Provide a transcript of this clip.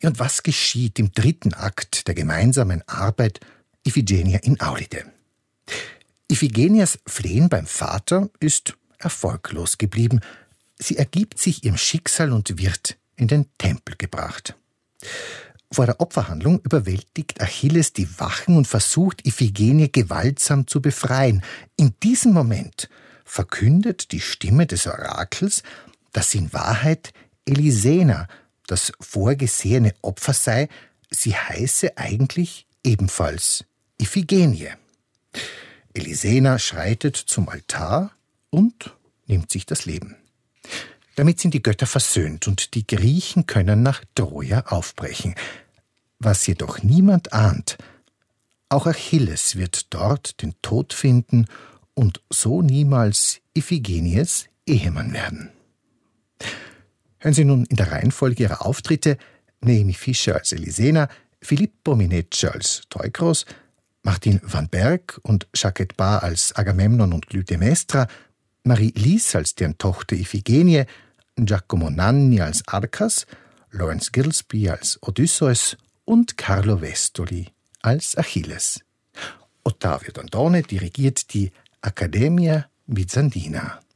Ja, und was geschieht im dritten Akt der gemeinsamen Arbeit Iphigenia in Aulide? Iphigenias Flehen beim Vater ist erfolglos geblieben. Sie ergibt sich ihrem Schicksal und wird in den Tempel gebracht. Vor der Opferhandlung überwältigt Achilles die Wachen und versucht, Iphigenie gewaltsam zu befreien. In diesem Moment verkündet die Stimme des Orakels, dass in Wahrheit Elisena das vorgesehene Opfer sei. Sie heiße eigentlich ebenfalls Iphigenie. Elisena schreitet zum Altar und nimmt sich das Leben. Damit sind die Götter versöhnt und die Griechen können nach Troja aufbrechen. Was jedoch niemand ahnt, auch Achilles wird dort den Tod finden und so niemals Iphigenies Ehemann werden. Hören Sie nun in der Reihenfolge ihrer Auftritte Naomi Fischer als Elisena, Filippo Mineccia als Teukros, Martin van Berg und Jacquette Barr als Agamemnon und Clytemnestra, Marie Lies als deren Tochter Iphigenie, Giacomo Nanni als Arkas, Lawrence Gillespie als Odysseus und Carlo Vestoli als Achilles. Ottavio Dondone dirigiert die Accademia Bizantina.